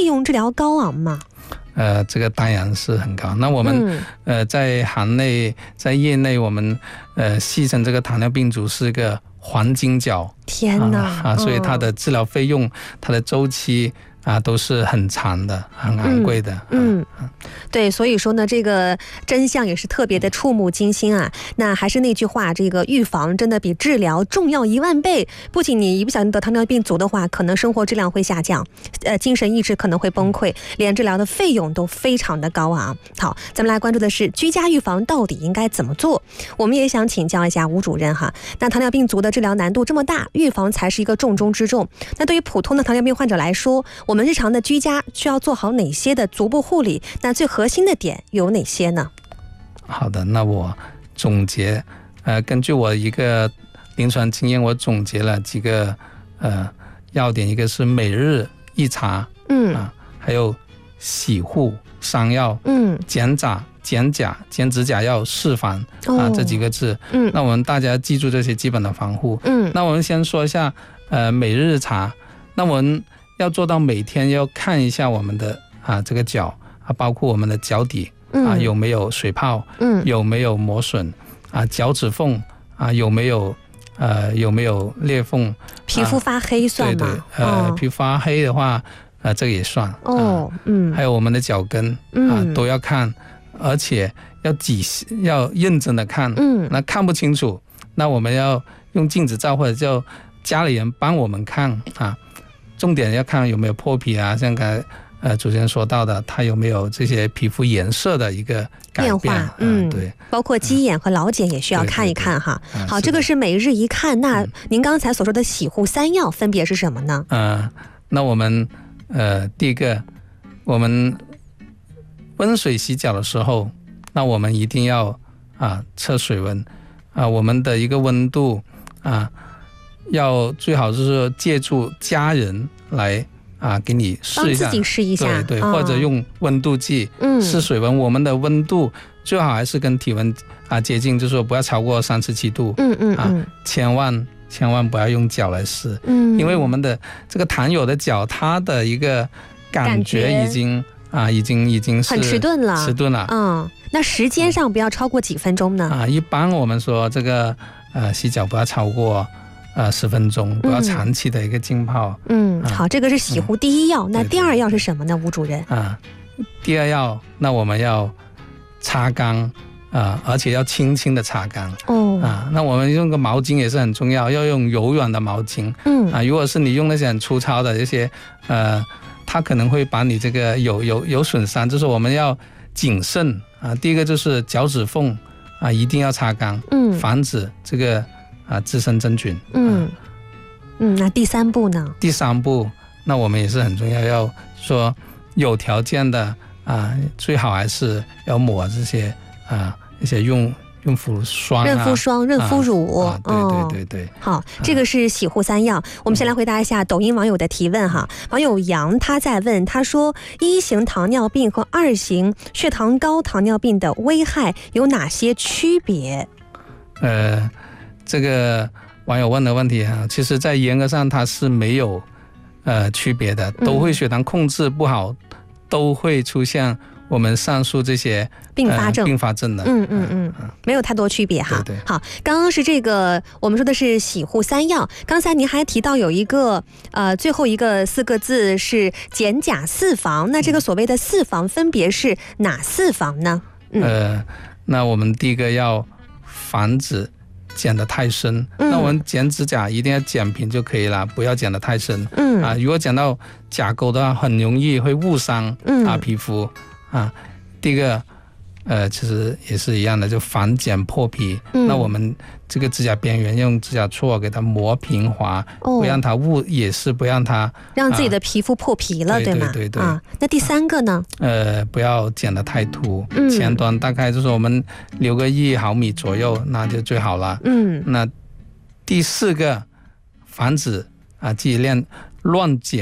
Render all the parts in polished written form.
用治疗高昂吗？ 这个当然是很高。那我们在行内，在业内，我们戏称这个糖尿病足是个黄金角。 天哪！ 所以它的治疗费用，它的周期都是很长的，很昂贵的。 对，所以说呢，这个真相也是特别的触目惊心啊。那还是那句话，这个预防真的比治疗重要10000倍。不仅你一不小心得糖尿病足的话，可能生活质量会下降，精神意志可能会崩溃，连治疗的费用都非常的高昂。好，咱们来关注的是居家预防到底应该怎么做？我们也想请教一下吴主任哈。那糖尿病足的治疗难度这么大，预防才是一个重中之重。那对于普通的糖尿病患者来说，我们日常的居家需要做好哪些的足部护理？那最核心的点有哪些呢？ 好的，那我总结，根据我一个临床经验，我总结了几个要点，一个是每日一查，还有洗护3要，剪指甲要4防这几个字。那我们大家记住这些基本的防护。那我们先说一下每日查。那我们要做到每天要看一下我们的这个脚包括我们的脚底有没有水泡，有没有磨损脚趾缝有没有裂缝， 皮肤发黑算吗？ 对，皮肤发黑的话这个也算还有我们的脚跟都要看，而且要认真的看。那看不清楚，那我们要用镜子照，或者叫家里人帮我们看重点要看有没有破皮像刚才主持人说到的，它有没有这些皮肤颜色的一个改变变化。 对， 包括鸡眼和老茧也需要看一看哈。好，这个是每日一看。那您刚才所说的洗护3要分别是什么呢？ 那我们第一个，我们温水洗脚的时候，那我们一定要测水温我们的一个温度要最好就是借助家人来给你试一下， 帮自己试一下， 对，或者用温度计试水温。我们的温度最好还是跟体温接近，就是说不要超过37度。千万不要用脚来试，因为我们的这个糖友的脚，它的一个感觉已经是很迟钝了。那时间上不要超过几分钟呢？ 一般我们说这个洗脚不要超过10分钟，不要长期的一个浸泡。 好，这个是洗护第1要。那第2要是什么呢，吴主任？ 第2要，那我们要擦干而且要轻轻的擦干。那我们用个毛巾也是很重要，要用柔软的毛巾。如果是你用那些很粗糙的这些它可能会把你这个有损伤，就是我们要谨慎第一个就是脚趾缝一定要擦干，防止这个滋生真菌。 那第3步呢？ 第3步，那我们也是很重要，要说有条件的最好还是要抹这些一些润肤霜、 润肤霜、润肤乳。 对。 好，这个是洗护3要。我们先来回答一下抖音网友的提问哈。网友杨他在问，他说1型糖尿病和2型血糖高糖尿病的危害有哪些区别？ 这个网友问的问题其实在严格上它是没有区别的，都会血糖控制不好，都会出现我们上述这些并发症的。 没有太多区别哈。 对。 好，刚刚是这个我们说的是洗护3要，刚才您还提到有一个最后一个4个字是剪甲4防，那这个所谓的4防分别是哪4防呢？ 那我们第一个要防止剪得太深，那我们剪指甲一定要剪平就可以了，不要剪得太深。如果剪到甲沟的话，很容易会误伤皮肤第一个其实也是一样的，就防剪破皮。那我们这个指甲边缘用指甲锉给它磨平滑，不让它也是不让它让自己的皮肤破皮了，对吗？ 对。 那第3个呢？ 不要剪得太凸，前端大概就是我们留个1毫米左右，那就最好了。那第4个，防止自己乱剪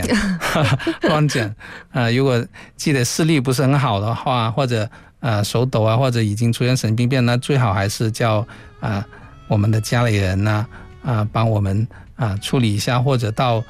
如果记得视力不是很好的话，或者手抖或者已经出现神经病，那最好还是叫我们的家里人帮我们处理一下，或者到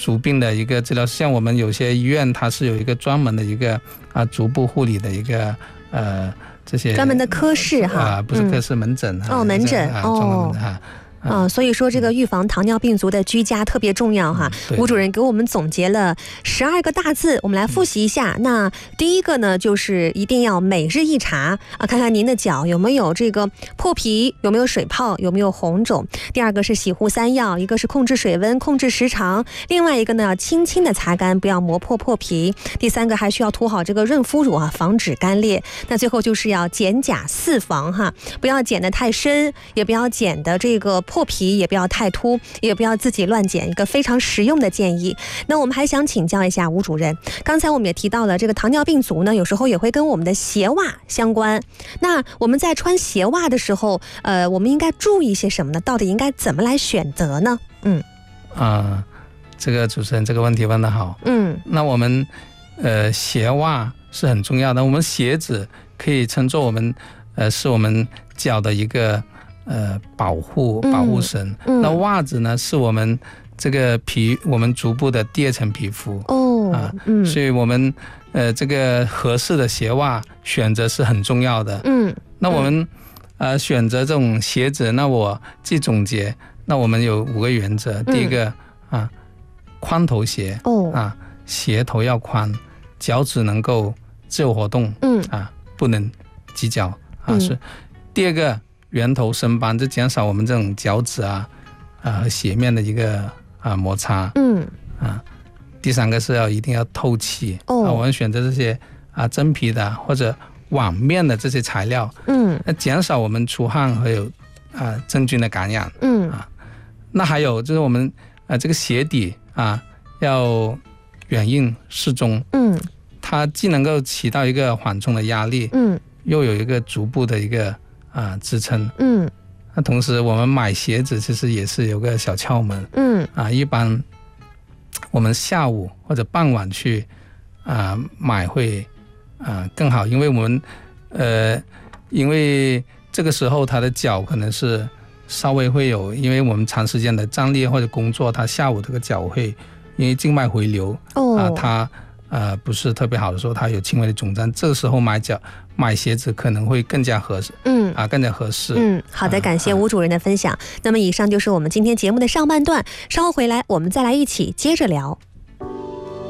足病的一个治疗，像我们有些医院它是有一个专门的一个足部护理的一个这些专门的科室哈， 不是科室，门诊门诊所以说这个预防糖尿病足的居家特别重要哈。吴主任给我们总结了12个大字，我们来复习一下。那第一个呢，就是一定要每日一查看看您的脚有没有这个破皮，有没有水泡，有没有红肿。第二个是洗护3要，一个是控制水温，控制时长，另外一个呢要轻轻的擦干，不要磨破破皮。第三个还需要涂好这个润肤乳防止干裂。那最后就是要剪甲4防哈，不要剪得太深，也不要剪的这个破皮，也不要太凸，也不要自己乱剪，一个非常实用的建议。那我们还想请教一下吴主任，刚才我们也提到了这个糖尿病足呢，有时候也会跟我们的鞋袜相关。那我们在穿鞋袜的时候，我们应该注意些什么呢？到底应该怎么来选择呢？ 这个主持人这个问题问得好。那我们鞋袜是很重要的，我们鞋子可以称作我们是我们脚的一个保护绳。那袜子呢是我们这个我们足部的第2层皮肤所以我们这个合适的鞋袜选择是很重要的。那我们选择这种鞋子，那我自己总结，那我们有5个原则。第一个宽头鞋鞋头要宽，脚趾能够自由活动不能挤脚是。第二个圆头深斑，就减少我们这种脚趾和鞋面的一个摩擦。第三个是一定要透气。我们选择这些真皮的或者网面的这些材料，减少我们出汗和有真菌的感染。那还有就是我们这个鞋底要软硬适中。它既能够起到一个缓冲的压力，又有一个足部的一个支撑。那同时我们买鞋子其实也是有个小窍门。一般我们下午或者傍晚去买会更好，因为我们因为这个时候他的脚可能是稍微会有，因为我们长时间的站立或者工作，他下午这个脚会因为静脉回流它不是特别好的时候，它有轻微的肿胀，这个时候买鞋子可能会更加合适。更加合适。 好的，感谢吴主任的分享。那么以上就是我们今天节目的上半段，稍后回来我们再来一起接着聊。